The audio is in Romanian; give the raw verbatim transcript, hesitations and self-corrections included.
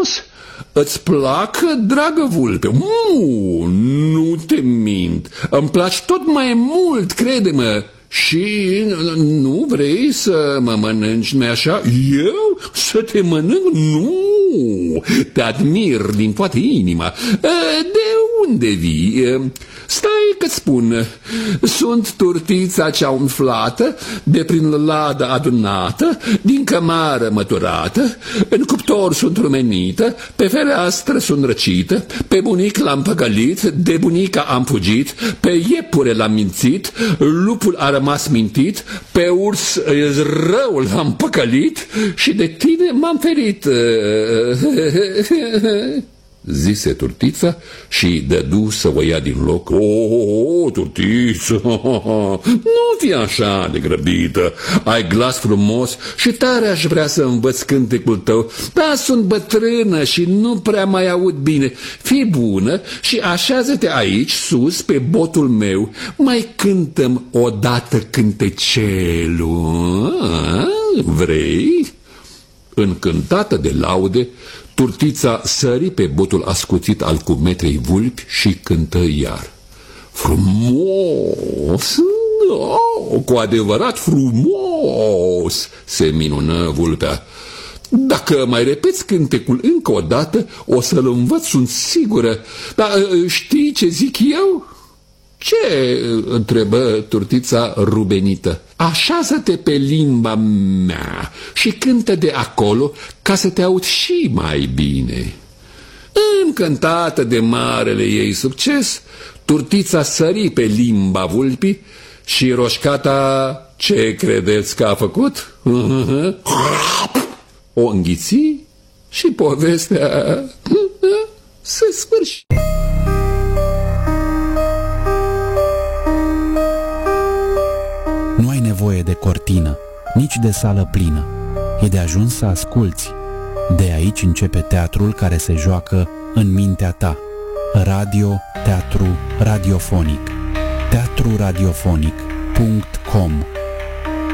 frumos? Îți plac, dragă vulpe? Uuu, nu te mint. Îmi placi tot mai mult, crede-mă. Și nu vrei să mă mănânci, nu-i așa? Eu? Să te mănânc? Nu! Te admir din toată inima. De unde vii? Stai că-ți spun. Sunt turtița cea umflată, de prin ladă adunată, din cămară măturată, în cuptor sunt rumenită, pe fereastră sunt răcită, pe bunic l-am păcălit, de bunica am fugit, pe iepure l-am mințit, lupul a rămas mintit, pe urs răul l-am păcălit și de tine m-am ferit. Zise turtița și dădu să o ia din loc. O, o, turtiță, nu fi așa de grăbită. Ai glas frumos și tare aș vrea să învăț cântecul tău, dar sunt bătrână și nu prea mai aud bine. Fii bună și așează-te aici, sus, pe botul meu. Mai cântăm odată cântecelul. A? Vrei? Încântată de laude, turtița sări pe botul ascuțit al cumetrei vulpi și cântă iar. Frumos! Oh, cu adevărat frumos! Se minună vulpea. Dacă mai repeți cântecul încă o dată, o să-l învăț, sunt sigură. Dar știi ce zic eu? Ce? Întrebă turtița rubenită. Așează-te pe limba mea și cântă de acolo ca să te aud și mai bine. Încântată de marele ei succes, turtița sări pe limba vulpii și roșcata, ce credeți că a făcut? O înghiți și povestea se sfârși. Nu ai nevoie de cortină, nici de sală plină. E de ajuns să asculți. De aici începe teatrul care se joacă în mintea ta. Radio, teatru, radiofonic. teatru radiofonic punct com